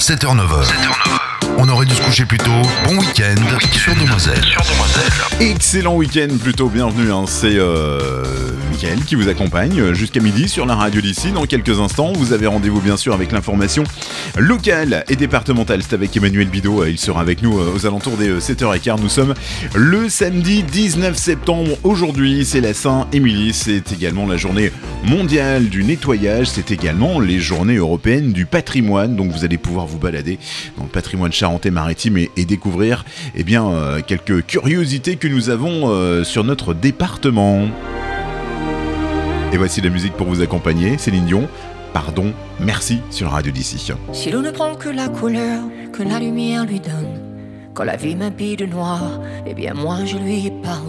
7h-9h. On aurait dû se coucher plus tôt. Bon week-end sur Demoiselle. Excellent week-end, plutôt bienvenue, c'est Mickaël qui vous accompagne jusqu'à midi sur la radio d'ici. Dans quelques instants, vous avez rendez-vous bien sûr avec l'information locale et départementale. C'est avec Emmanuel Bidot, il sera avec nous aux alentours des 7h15. Nous sommes le samedi 19 septembre. Aujourd'hui, c'est la Saint-Émilie, c'est également la journée mondiale du nettoyage, c'est également les journées européennes du patrimoine. Donc vous allez pouvoir vous balader dans le patrimoine charentais-maritime et découvrir quelques curiosités que nous avons sur notre département. Et voici la musique pour vous accompagner, Céline Dion. Pardon, merci sur la radio d'ici. Si l'on ne prend que la couleur que la lumière lui donne, quand la vie m'habille de noir, eh bien moi je lui pardonne.